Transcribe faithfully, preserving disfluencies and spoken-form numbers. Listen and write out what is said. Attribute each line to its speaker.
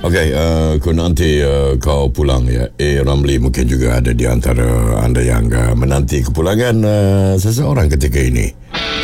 Speaker 1: Okey, uh, aku nanti uh, kau pulang ya. Eh, Ramli mungkin juga ada di antara anda yang uh, menanti kepulangan uh, seseorang ketika ini.